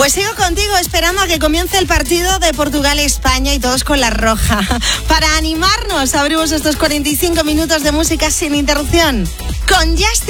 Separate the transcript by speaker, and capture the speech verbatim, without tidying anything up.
Speaker 1: Pues sigo contigo esperando a que comience el partido de Portugal-España y todos con la roja. Para animarnos, abrimos estos cuarenta y cinco minutos de música sin interrupción con Justin.